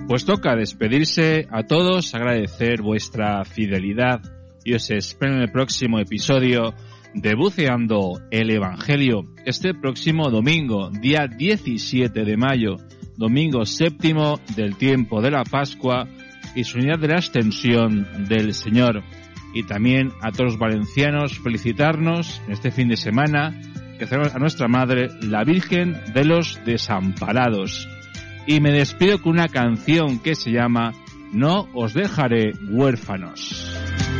Pues toca despedirse a todos, agradecer vuestra fidelidad y os espero en el próximo episodio de Buceando el Evangelio, este próximo domingo, día 17 de mayo, domingo séptimo del tiempo de la Pascua y solemnidad de la Ascensión del Señor. Y también a todos los valencianos felicitarnos en este fin de semana que celebramos a nuestra Madre, la Virgen de los Desamparados. Y me despido con una canción que se llama No os dejaré huérfanos.